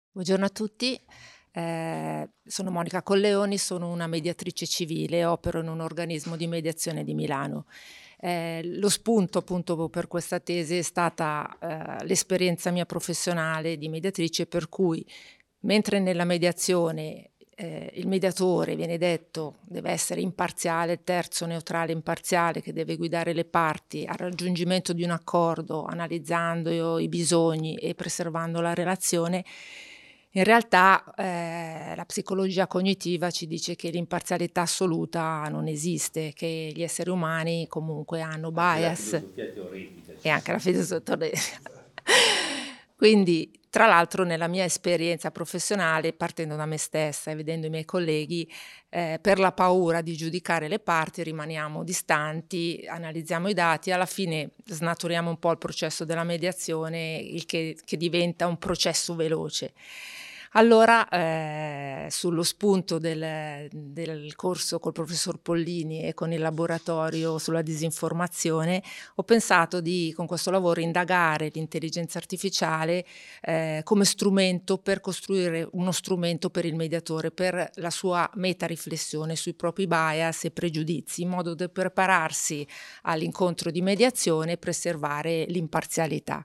Buongiorno a tutti, sono Monica Colleoni, sono una mediatrice civile, opero in un organismo di mediazione di Milano. Lo spunto appunto per questa tesi è stata, l'esperienza mia professionale di mediatrice, per cui mentre nella mediazione, il mediatore viene detto deve essere imparziale, terzo, neutrale, imparziale, che deve guidare le parti al raggiungimento di un accordo, analizzando i bisogni e preservando la relazione. In realtà, la psicologia cognitiva ci dice che l'imparzialità assoluta non esiste, che gli esseri umani comunque hanno Anche la bias filosofia teoretica e ci anche la insegna. filosofia. Quindi, tra l'altro, nella mia esperienza professionale, partendo da me stessa e vedendo i miei colleghi, per la paura di giudicare le parti rimaniamo distanti, analizziamo i dati, alla fine snaturiamo un po' il processo della mediazione, il che diventa un processo veloce. Allora, sullo spunto del corso col professor Pollini e con il laboratorio sulla disinformazione, ho pensato di, con questo lavoro, indagare l'intelligenza artificiale come strumento per costruire uno strumento per il mediatore, per la sua meta-riflessione sui propri bias e pregiudizi, in modo da prepararsi all'incontro di mediazione e preservare l'imparzialità.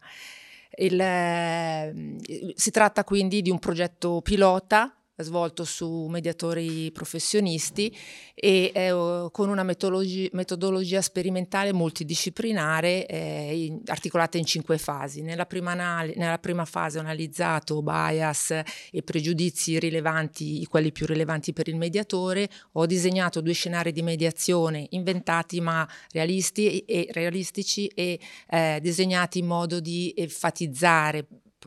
Si tratta quindi di un progetto pilota svolto su mediatori professionisti e con una metodologia sperimentale multidisciplinare articolata in 5 fasi. Nella prima fase ho analizzato bias e pregiudizi rilevanti, quelli più rilevanti per il mediatore. Ho disegnato 2 scenari di mediazione inventati ma realistici e disegnati in modo di enfatizzare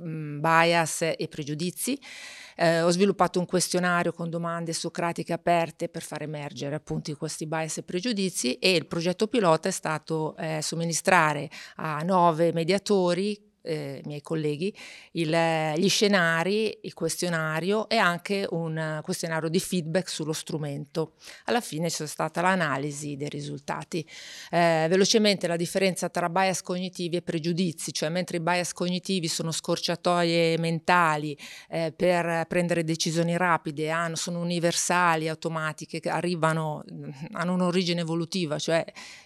bias e pregiudizi. Ho sviluppato un questionario con domande socratiche aperte per far emergere appunto questi bias e pregiudizi, e il progetto pilota è stato somministrare a 9 mediatori, miei colleghi, gli scenari, il questionario e anche un questionario di feedback sullo strumento. Alla fine c'è stata l'analisi dei risultati. Velocemente la differenza tra bias cognitivi e pregiudizi, cioè mentre i bias cognitivi sono scorciatoie mentali per prendere decisioni rapide, sono universali, automatiche, che arrivano, hanno un'origine evolutiva, cioè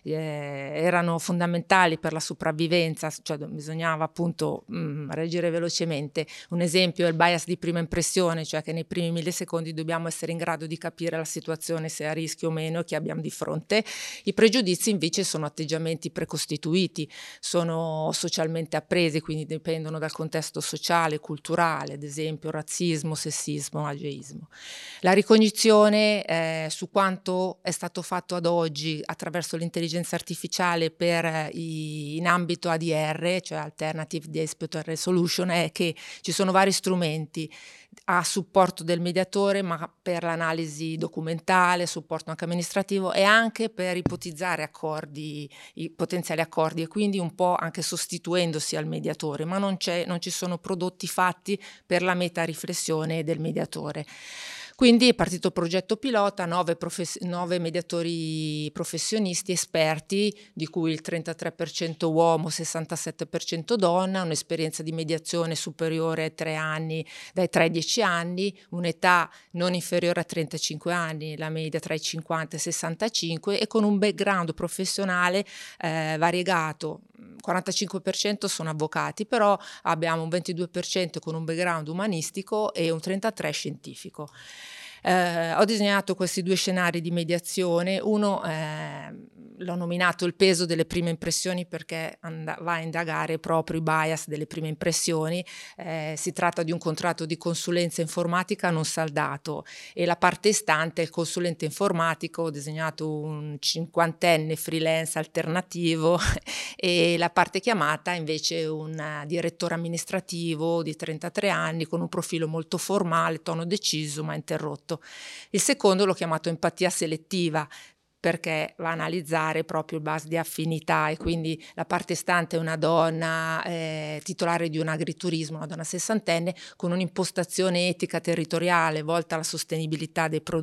erano fondamentali per la sopravvivenza, cioè bisognava appunto reagire velocemente. Un esempio è il bias di prima impressione, cioè che nei primi millisecondi dobbiamo essere in grado di capire la situazione, se è a rischio o meno, che abbiamo di fronte. I pregiudizi invece sono atteggiamenti precostituiti, sono socialmente appresi, quindi dipendono dal contesto sociale, culturale, ad esempio razzismo, sessismo, ageismo. La ricognizione su quanto è stato fatto ad oggi attraverso l'intelligenza artificiale in ambito ADR, cioè Alternative Dispute Resolution, è che ci sono vari strumenti a supporto del mediatore, ma per l'analisi documentale, supporto anche amministrativo e anche per ipotizzare i potenziali accordi, e quindi un po' anche sostituendosi al mediatore, ma non ci sono prodotti fatti per la meta-riflessione del mediatore. Quindi è partito il progetto pilota, 9 mediatori professionisti esperti, di cui il 33% uomo, 67% donna, un'esperienza di mediazione superiore ai 3 anni, dai 3 ai 10 anni, un'età non inferiore a 35 anni, la media tra i 50 e i 65, e con un background professionale variegato. 45% sono avvocati, però abbiamo un 22% con un background umanistico e un 33% scientifico. Ho disegnato questi 2 scenari di mediazione. Uno l'ho nominato il peso delle prime impressioni, perché va a indagare proprio i bias delle prime impressioni. Si tratta di un contratto di consulenza informatica non saldato, e la parte istante è il consulente informatico. Ho disegnato un 50enne freelance alternativo e la parte chiamata invece un direttore amministrativo di 33 anni con un profilo molto formale, tono deciso ma interrotto. Il secondo l'ho chiamato empatia selettiva, perché va a analizzare proprio il base di affinità, e quindi la parte stante è una donna titolare di un agriturismo, una donna sessantenne con un'impostazione etica territoriale volta alla sostenibilità dei prodotti